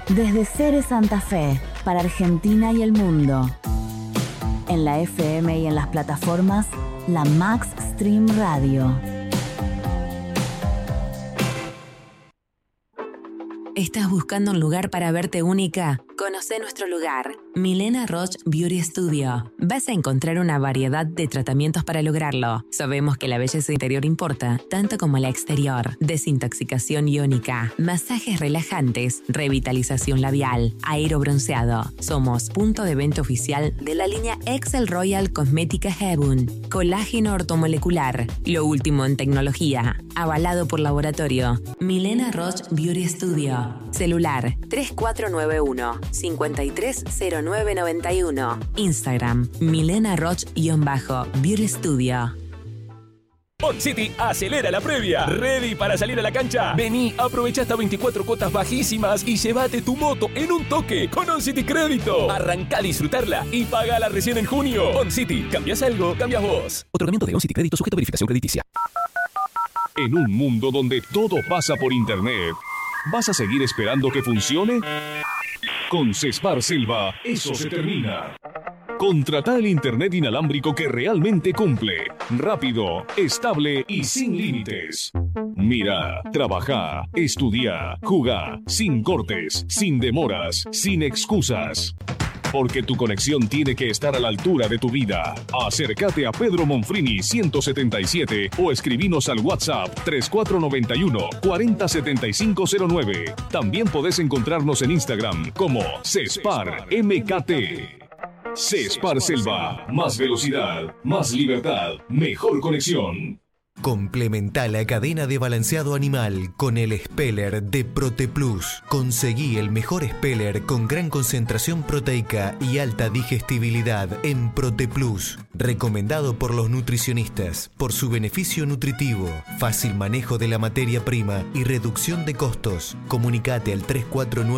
Desde Ceres Santa Fe, para Argentina y el mundo. En la FM y en las plataformas, la Max Stream Radio. ¿Estás buscando un lugar para verte única? Conoce nuestro lugar, Milena Roche Beauty Studio. Vas a encontrar una variedad de tratamientos para lograrlo. Sabemos que la belleza interior importa, tanto como la exterior. Desintoxicación iónica, masajes relajantes, revitalización labial, aerobronceado. Somos punto de venta oficial de la línea Excel Royal Cosmética Heaven. Colágeno ortomolecular, lo último en tecnología. Avalado por laboratorio. Milena Roche Beauty Studio. Celular 3491-530991. Instagram Milena Roche-Beauty Studio. On City acelera la previa. ¿Ready para salir a la cancha? Vení, aprovecha hasta 24 cuotas bajísimas y llévate tu moto en un toque con On City Crédito. Arrancá a disfrutarla y pagala recién en junio. On City, cambias algo, cambias vos. Otorgamiento de On City Crédito sujeto a verificación crediticia. En un mundo donde todo pasa por internet, ¿vas a seguir esperando que funcione? Con Cespar Silva, eso se termina. Contratá el internet inalámbrico que realmente cumple. Rápido, estable y sin límites. Mira, trabajá, estudiá, jugá, sin cortes, sin demoras, sin excusas. Porque tu conexión tiene que estar a la altura de tu vida. Acércate a Pedro Monfrini 177 o escribinos al WhatsApp 3491 407509. También podés encontrarnos en Instagram como Cespar MKT. Cespar Selva, más velocidad, más libertad, mejor conexión. Complementa la cadena de balanceado animal con el Speller de ProtePlus. Conseguí el mejor Speller con gran concentración proteica y alta digestibilidad en ProtePlus. Recomendado por los nutricionistas por su beneficio nutritivo, fácil manejo de la materia prima y reducción de costos. Comunicate al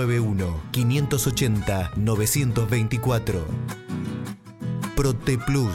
3491-580-924. ProtePlus.